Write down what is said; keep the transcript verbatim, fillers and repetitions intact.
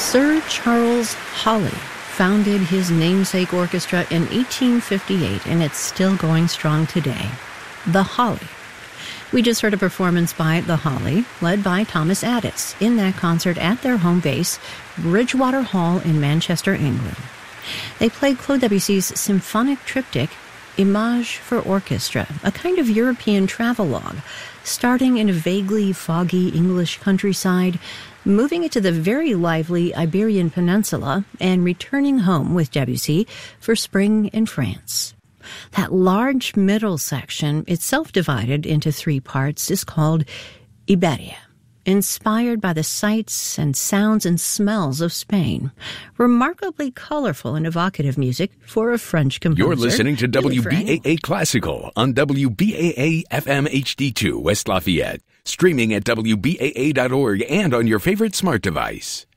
Sir Charles Hawley founded his namesake orchestra in eighteen fifty-eight, and it's still going strong today. The Holly. We just heard a performance by The Holly, led by Thomas Addis, in that concert at their home base, Bridgewater Hall in Manchester, England. They played Claude Debussy's symphonic triptych, Image for Orchestra, a kind of European travelogue, starting in a vaguely foggy English countryside, moving it to the very lively Iberian Peninsula, and returning home with Debussy for spring in France. That large middle section, itself divided into three parts, is called Iberia, inspired by the sights and sounds and smells of Spain. Remarkably colorful and evocative music for a French composer. You're listening to really W B A A Classical on W B A A F M H D two West Lafayette, streaming at W B A A dot org and on your favorite smart device.